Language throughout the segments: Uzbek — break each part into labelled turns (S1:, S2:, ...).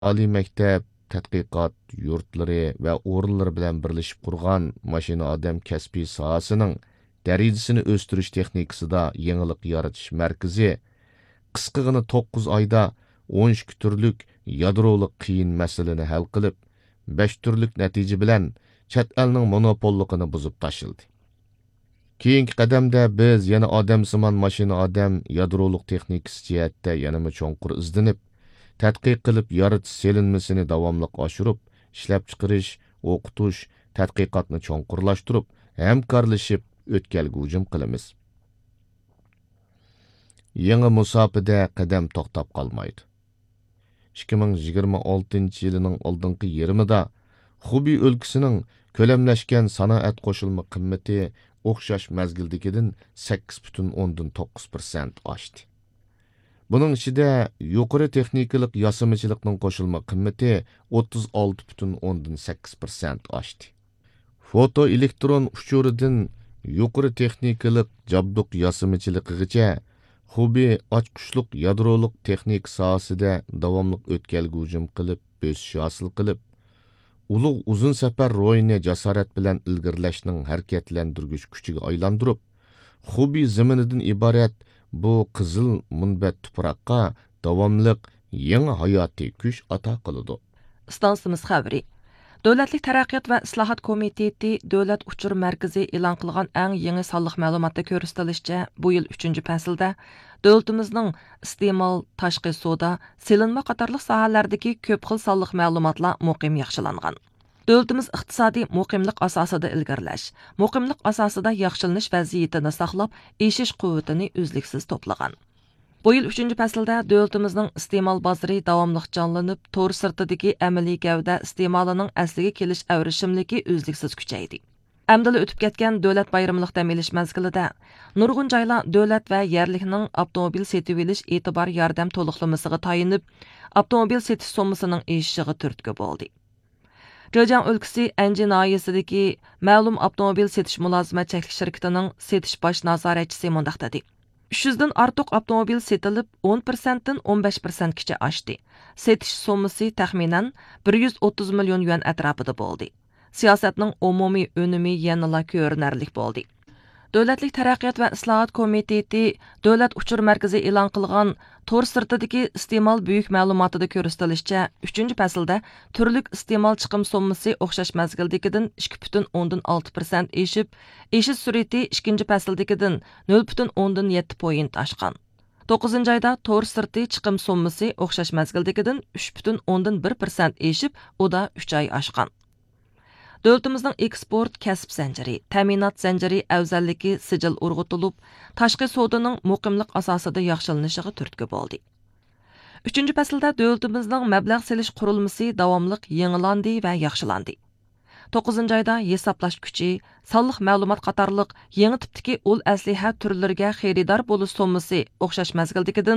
S1: oliy maktab, tadqiqot yurtlari va o'rinlari bilan birlashib qurgan mashina odam kasbiy sohasining darajasini o'stirish texnikasida yangilik yaratish markazi qisqagina 9 oyda 12 turlik yadroliq qiyin masalani hal qilib, 5 turlik natija bilan chet elning monopolligini buzib tashildi. Keyingi qadamda biz yana odamsimon mashina odam yadroliq texnikasi jihatda yanama cho'nqur izlanib, tadqiq qilib yaratish selinmasini davomli oshirib, ishlab chiqarish, o'qitish, tadqiqotni cho'nqurlashtirib, hamkorlashib o'tkalgujim qilamiz. Yangi musofada qadam to'xtab qolmaydi. 2026 yilining oldingi yarmida Xubi o'lkasining ko'lamlashgan sanoat qo'shilma qimmati o'xshash mazgildagidan 8,9% oshdi. Buning ichida yuqori texnikalik yasamachilikning qo'shilma qimmati 36,8% oshdi. Foto elektron uchuridan yuqori texnikalik jabduq yasamachiligigacha Xubi ochqushliq yadroliq texnik sohasida davomli o'tkalgujim qilib, bosish hosil qilib, ulug' uzun safar ro'yini jasorat bilan ilgirlashning harakatlantirgich kuchiga aylantirib, Xubi zaminidan iborat bu qizil munbat tuproqqa davomli yangi hayotiy kuch ato qiladi.
S2: Stansimiz xabari. Davlatlik taraqqiyot va islohot komiteti Davlat uchur markazi e'lon qilgan eng yangi sonliq ma'lumotda ko'rsatilishicha, bu yil 3-faslda davlatimizning iste'mol, tashqi savdo, selinma qatorliq sohalardagi ko'p xil sonliq ma'lumotlar muqim yaxshilangan. Davlatimiz iqtisodiy muqimlik asosida ilgirlash, muqimlik asosida yaxshilanish vaziyatini saqlab, eshish quvvatini uzluksiz to'plagan. Bu yil 3-faslda davlatimizning iste'mol bozori davomli jonlanib, to'r sirtidagi amaliy gavda iste'molining asliga kelish avrishimligi uzluksiz kuchaydi. Amdili o'tib ketgan davlat bayramlik dam olish mazgilida nurg'un joylar davlat va yerlikning avtomobil setib olish e'tibor yordam to'liqlamasiga tayinib, avtomobil setish sommasining eshishiga turtki bo'ldi. Zhejiang o'lkasi Anji noyasidagi ma'lum avtomobil setish mulozimat cheklik shirkatining setish bosh nazoratchisi mundaq dedi. 300 dan ortiq avtomobil setilib 10%dan 15% gacha oshdi. Setish sommasi taxminan 130 million yuan atrofida bo'ldi. Siyosatning umumiy unumi yanada ko'rinarli bo'ldi. Davlatlik taraqqiyot va islohot komiteti Davlat uchur markazi e'lon qilgan to'r sirtidagi iste'mol buyuk ma'lumotida ko'rsatilishicha, 3-faslda turlik iste'mol chiqim sommasi o'xshash mazgildagidan 2,6% eshib, eshish sur'ati 2-fasldagidan 0,7 point oshgan. 9-oyda to'r sirti chiqim sommasi o'xshash mazgildagidan 3,1% eshib, u da 3 oy oshgan. Davlatimizning eksport kasb zanjiri, ta'minot zanjiri afzalligi sijil urg'utilib, tashqi savdoning muqimlik asosida yaxshilanishiga turtki bo'ldi. 3-faslda davlatimizning mablag' selish qurilmasi davomli yangilandi va yaxshilandi. 9-oyda hisoblash kuchi, sonliq ma'lumot qatorliq yangi tipdagi ul asliha turlariga xaridor bo'lish sommasi o'xshash mazgildagidan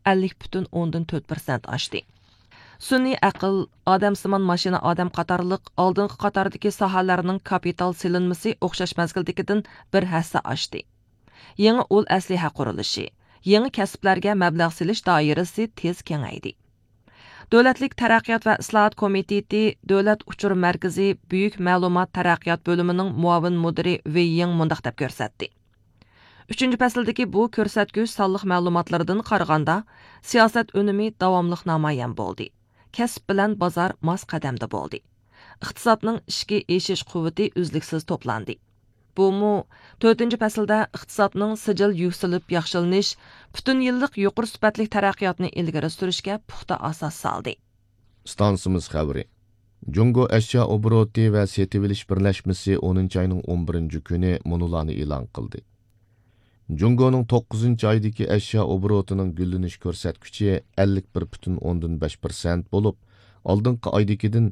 S2: 50,4% oshdi. Sun'iy aql, odamsimon mashina odam qatorliq oldingi qatordagi sohalarning kapital silinmasi o'xshash mazgildagidan bir hassa oshdi. Yangi ul asliha qurilishi, yangi kasblarga mablag' silish doirasi tez kengaydi. Davlatlik taraqqiyot va islohot komiteti Davlat uchur markazi buyuk ma'lumot taraqqiyot bo'limining muavin mudiri Wei Ying mundaq deb ko'rsatdi. 3-fasldagi bu ko'rsatgich sonliq ma'lumotlardan qaraganda siyosat unumi davomli namoyon bo'ldi. Kasb bilan bozor mos qadamda bo'ldi. Iqtisodning ishga eshish quvvati uzluksiz to'plandi. Bu 4-faslda iqtisodning sijil yuksalib yaxshilanish, butun yillik yuqori sifatli taraqqiyotni ilgari surishga puxta asos soldi.
S1: Stansimiz xabari. Jungo ashyo obroti va setib olish birlashmasi 10-oyning 11-kuni munolarni e'lon qildi. Jungoning 9-oydagi ashyo obrotining gullanish ko'rsatkichi 51,5% bo'lib, oldingi oydagidan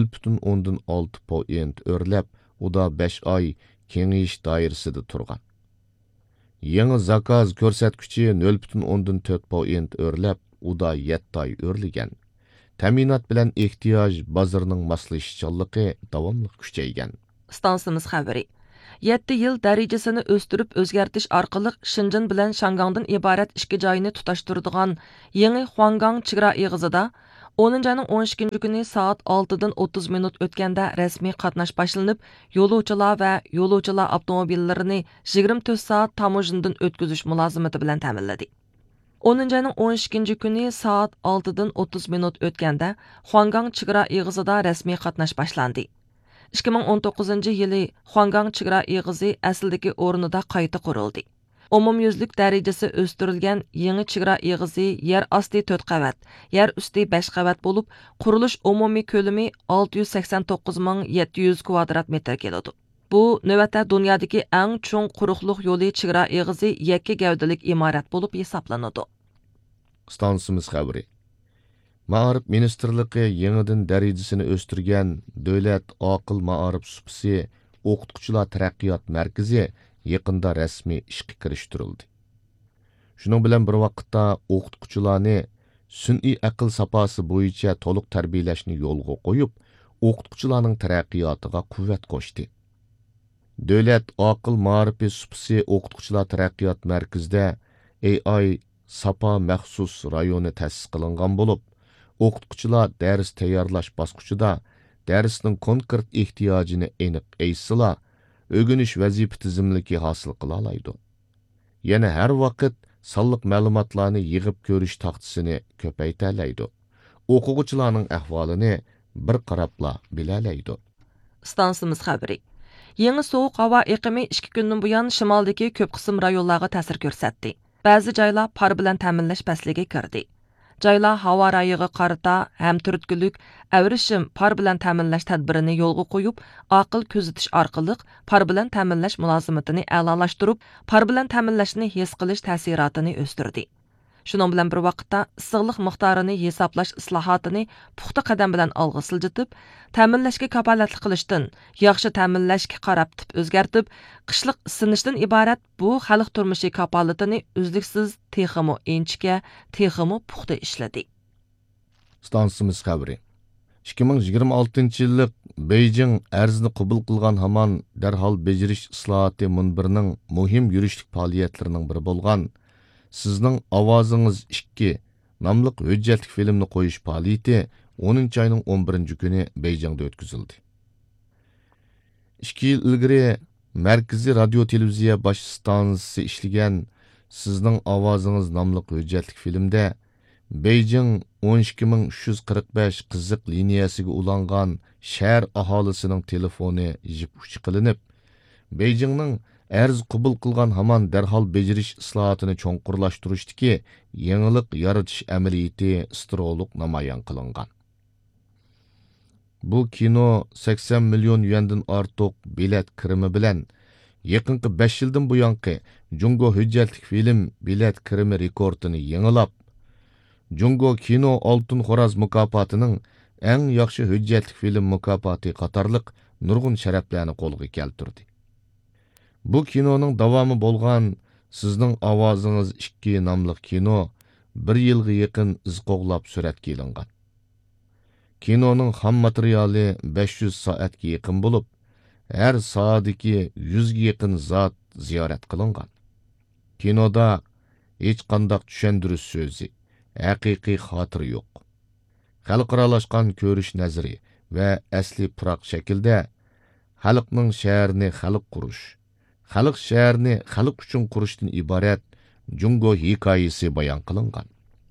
S1: 0,6% o'rlab, u da 5 oy kengayish doirasida turgan. Yangi zakaz ko'rsatkichi 0,4% o'rlab, u da 7 oy o'rligan. Ta'minot bilan ehtiyoj bozorining moslashishchanligi davomli kuchaygan.
S2: Stansimiz xabari. 7 yil darajasini o'stirib o'zgartish orqali Shinjin bilan Shangangdan iborat ikki joyni tutashtiradigan yangi Huanggang chegara eg'izida 10 ayning 12 kuni soat 6dan 30 minut o'tganda rasmiy qatnash boshlanib, yo'lovchilar va yo'lovchilar avtomobillarini 24 soat tamojindan o'tkazish mulozimati bilan ta'minladi. 10 ayning 12 kuni soat 6dan 30 minut o'tganda Xuangang chegara eg'izida rasmiy qatnash boshlandi. 2019-yili Xuangang chegara eg'izi asldagi o'rnida qayta qurildi. Umumyüzlük darajasi o'stirilgan yangi chegara eg'izi yer osti 4 qavat, yer usti 5 qavat bo'lib, qurilish umumiy ko'lami 689,700 kvadrat metr keladi. Bu navbatda dunyodagi eng cho'ng quruqliq yo'li chegara eg'izi yakka gavdalik imorat bo'lib hisoblanadi.
S1: Stansimiz xabari. Ma'arif ministrligi yangidan darajasini o'stirgan Davlat aql ma'arif supsi o'qituvchilar taraqqiyot markazi yaqinda rasmiy ishga kirishtirildi. Shuning bilan bir vaqtda o'qituvchilarni sun'iy aql saposi bo'yicha to'liq tarbiyalashni yo'lga qo'yib, o'qituvchilarning taraqqiyotiga quvvat qo'shdi. Davlat aql ma'arifi supsi o'qituvchilar taraqqiyot markazida AI Sapa maxsus rayoni ta'sis qilingan bo'lib, o'qituvchilar dars tayyorlash bosqichida darsning konkret ehtiyojini aniq aytsila, o'rganish vazifa tizimligi hosil qila oladi. Yana har vaqt sonliq ma'lumotlarni yig'ib ko'rish taxtasini ko'paytira oladi. O'quvchilarning ahvolini bir qarabla bila oladi.
S2: Stansimiz xabari. Yangi sovuq havo iqimi 2 kundan buyon shimoldagi ko'p qism rayonlarga ta'sir ko'rsatdi. Ba'zi joylar par bilan ta'minlash pasligiga kirdi. Joylar havo rayiga qarata ham turtkilik avrishim par bilan ta'minlash tadbirini yo'lga qo'yib, aql kuzatish orqali par bilan ta'minlash mulozimatini a'lolashtirib, par bilan ta'minlashni his qilish ta'sirotini o'stirdi. Shuning bilan bir vaqtda issiqlik miqdorini hisoblash islohotini puxta qadam bilan olg'a siljitib, ta'minlashga kafolatlik qilishdan yaxshi ta'minlashga qarab tip o'zgartib, qishliq isinishdan iborat bu xalq turmushi kafolatini uzluksiz texmo inchga, texmo puxta ishladi.
S1: Stansimiz xabari. 2026-yillik Beijing arzini qabul qilgan hamon darhol bejirish islohoti munbirining muhim yurishlik faoliyatlarining biri bo'lgan Sizning ovozingiz 2 nomli hujjatli filmni qo'yish faoliyati 10 ayning 11 kuni Beijingda o'tkazildi. 2 yil ilgari Markaziy radio televiziya bosh stansiyasi ishlagan Sizning ovozingiz nomli hujjatli filmda Beijing 12345 qiziq liniyasiga ulangan shahar aholisining telefoni yip uch qilinib, Beijingning arz qabul qilgan hamon darhol bejirish islohotini cho'nqurlashtirishdagi yangilik yaratish amaliyoti istiroliq namoyon qilingan. Bu kino 80 million yuandan ortiq bilet kirimi bilan yaqinqi 5 yildan buyonqi Jungo hujjatli film bilet kirimi rekordini yangilab, Jungo kino oltin xo'roz mukofotining eng yaxshi hujjatli film mukofoti qatorliq nurg'un sharaflarni qo'lga keltirdi. Bu kinoning davomi bo'lgan Sizning ovozingiz 2 nomli kino 1 yilga yaqin iz qo'g'lab suratga ilingan. Kinoning ham materiali 500 soatga yaqin bo'lib, har soatdagi 100 ga yaqin zot ziyorat qilingan. Kinoda hech qanday tushuntirish so'zi, haqiqiy xotir yo'q. Xalqaralashgan ko'rish nazari va asli puroq shaklda xalqning shaharni xalq qurish, xalq shaharni xalq uchun qurishdan iborat Jungo hikoyasi bayon qilingan.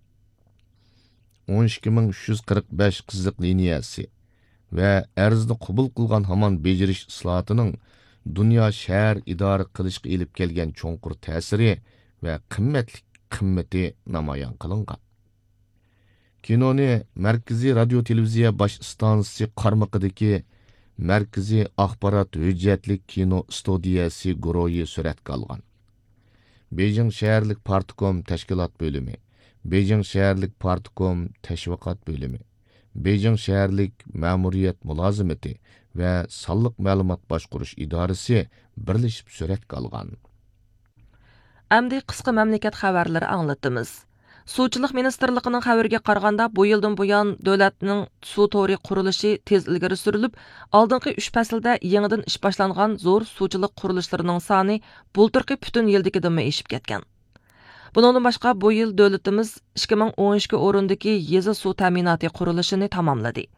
S1: 12345 qiziq liniyasi va arzni qabul qilgan hamon bejirish islohotining dunyo shahar idora qilishga elib kelgan cho'nqur ta'siri va qimmati namoyon qilingan. Kinoni Markaziy radio televiziya bosh stansiyasi qarmog'idagi Markaziy axborot hujjatli kino studiyasi guruhi suratga olgan. Beijing shaharlik partkom tashkilot bo'limi, Beijing shaharlik partkom tashviqot bo'limi, Beijing shaharlik ma'muriyat mulozimati va sonliq ma'lumot boshqarish idorasi birlashib suratga olgan.
S2: Amdi qisqa mamlakat xabarlari anglatamiz. Suvchilik ministrligining xabariga qaraganda, bu yildan buyon davlatning suv to'ri qurilishi tez ilgari surilib, oldingi 3 faslda yangidan ish boshlangan zo'r suvchilik qurilishlarining soni bultirqi butun yildagidan eshib ketgan. Bundan başqa bu yil dövlətimiz 2012 o'rindagi yezi suv ta'minoti qurilishini tamamladi.